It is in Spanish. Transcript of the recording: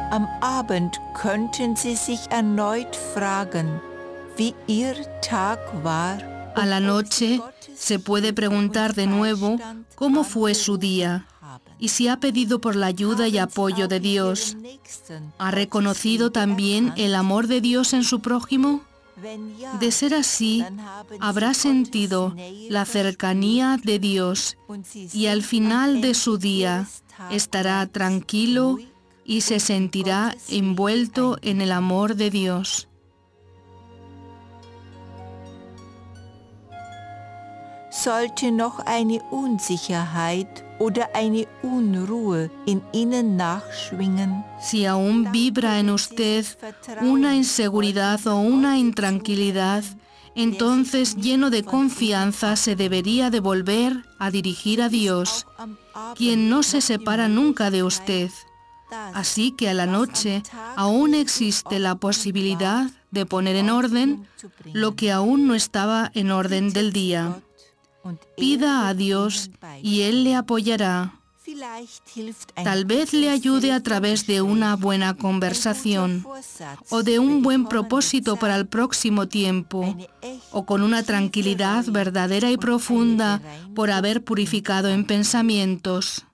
Am Abend könnten Sie sich erneut fragen, wie Ihr Tag war. A la noche se puede preguntar de nuevo cómo fue su día y si ha pedido por la ayuda y apoyo de Dios. ¿Ha reconocido también el amor de Dios en su prójimo? De ser así, habrá sentido la cercanía de Dios y al final de su día estará tranquilo y se sentirá envuelto en el amor de Dios. Sollte noch eine Unsicherheit oder eine Unruhe in Ihnen nachschwingen, Si aún vibra en usted una inseguridad o una intranquilidad, entonces lleno de confianza se debería de volver a dirigir a Dios, quien no se separa nunca de usted. Así que a la noche aún existe la posibilidad de poner en orden lo que aún no estaba en orden del día. Pida a Dios y Él le apoyará. Tal vez le ayude a través de una buena conversación o de un buen propósito para el próximo tiempo o con una tranquilidad verdadera y profunda por haber purificado en pensamientos.